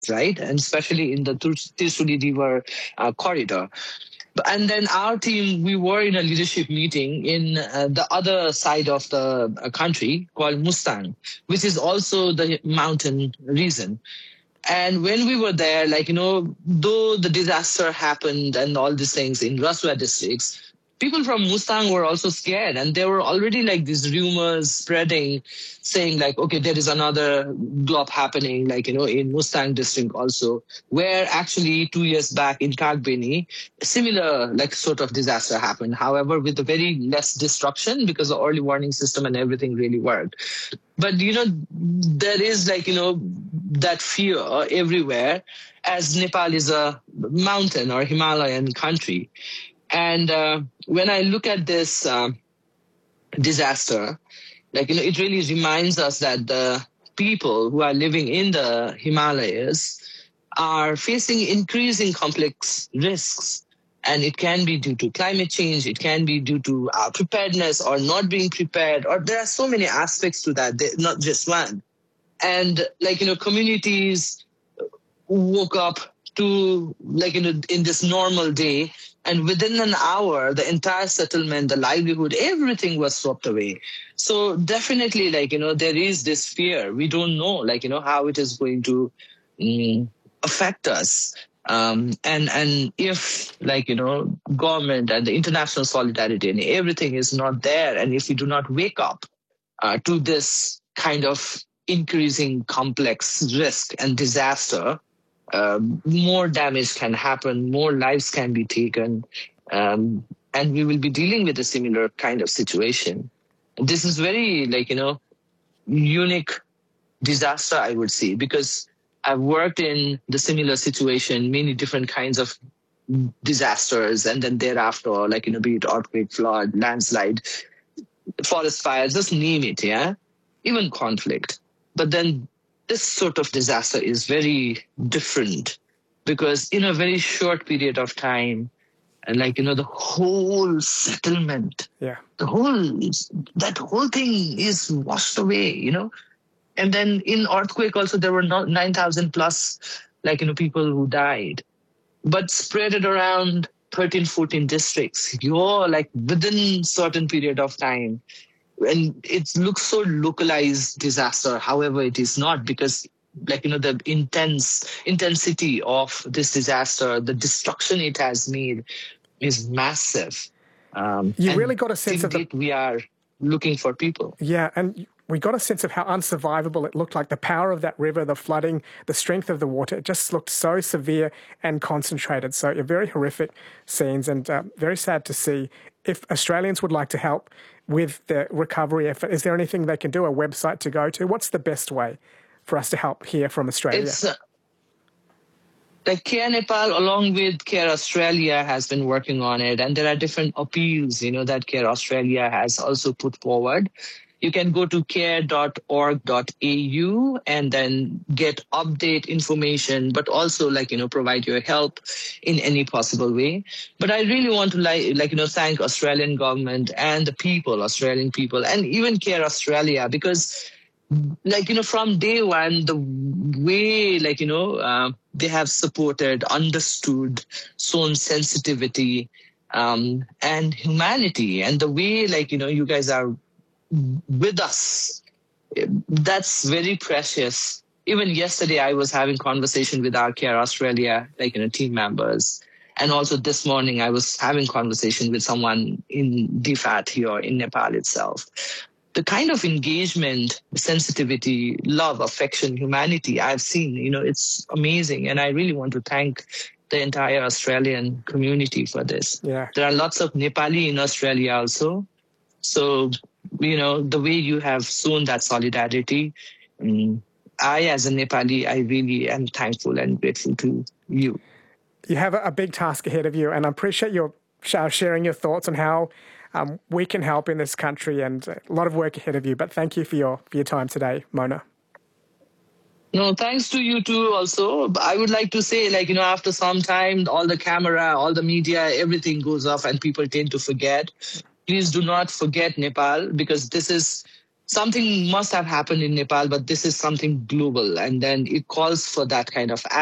right? And especially in the Tirsuli River corridor. And then our team, we were in a leadership meeting in the other side of the country called Mustang, which is also the mountain region. And when we were there, though the disaster happened and all these things in Raswa districts, people from Mustang were also scared. And there were already these rumors spreading saying okay, there is another glop happening, in Mustang district also, where actually 2 years back in Kagbini, similar sort of disaster happened. However, with a very less destruction because the early warning system and everything really worked. But, there is that fear everywhere, as Nepal is a mountain or Himalayan country. And when I look at this disaster, it really reminds us that the people who are living in the Himalayas are facing increasing complex risks. And it can be due to climate change. It can be due to our preparedness or not being prepared. Or there are so many aspects to that, not just one. And communities woke up to in this normal day, and within an hour, the entire settlement, the livelihood, everything was swept away. So definitely, there is this fear. We don't know, how it is going to affect us. And if government and the international solidarity and everything is not there, and if we do not wake up to this kind of increasing complex risk and disaster, more damage can happen, more lives can be taken, and we will be dealing with a similar kind of situation. This is very unique disaster, I would say, because I've worked in the similar situation, many different kinds of disasters, and then thereafter, be it earthquake, flood, landslide, forest fires, just name it, yeah? Even conflict. But then this sort of disaster is very different because in a very short period of time, and the whole settlement, that whole thing is washed away, And then in earthquake also, there were 9,000 plus, people who died, but spread it around 13, 14 districts. You're within certain period of time. And it looks so localized disaster. However, it is not, because the intensity of this disaster, the destruction it has made is massive. You really got a sense of we are looking for people. Yeah, and we got a sense of how unsurvivable it looked like. The power of that river, the flooding, the strength of the water, it just looked so severe and concentrated. So very horrific scenes, and very sad to see. If Australians would like to help with the recovery effort, is there anything they can do, a website to go to? What's the best way for us to help here from Australia? It's Care Nepal, along with Care Australia, has been working on it. And there are different appeals, that Care Australia has also put forward. You can go to care.org.au and then get update information, but also provide your help in any possible way. But I really want to thank Australian government and the people, Australian people, and even Care Australia, because from day one, the way, they have supported, understood, shown sensitivity, and humanity, and the way, you guys are with us, that's very precious. Even yesterday, I was having conversation with our Care Australia, team members. And also this morning, I was having conversation with someone in DFAT here in Nepal itself. The kind of engagement, sensitivity, love, affection, humanity I've seen, it's amazing. And I really want to thank the entire Australian community for this. Yeah. There are lots of Nepali in Australia also. So, the way you have shown that solidarity, I, as a Nepali, I really am thankful and grateful to you. You have a big task ahead of you, and I appreciate your sharing your thoughts on how we can help in this country, and a lot of work ahead of you. But thank you for your time today, Mona. No, thanks to you too also. I would like to say, after some time, all the camera, all the media, everything goes off and people tend to forget. Please do not forget Nepal, because this is something must have happened in Nepal, but this is something global. And then it calls for that kind of